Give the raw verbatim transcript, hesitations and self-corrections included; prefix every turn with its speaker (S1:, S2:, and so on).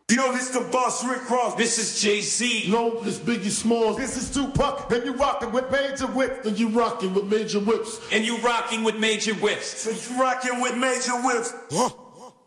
S1: Yo, this the boss, Rick Ross. This is Jay-Z.
S2: No, this Biggie Smalls.
S1: This is Tupac. And you rockin' with Major Whips.
S2: And you rockin' with Major Whips.
S3: And you rocking with Major Whips.
S1: So you rockin' with Major Whips.
S2: Huh.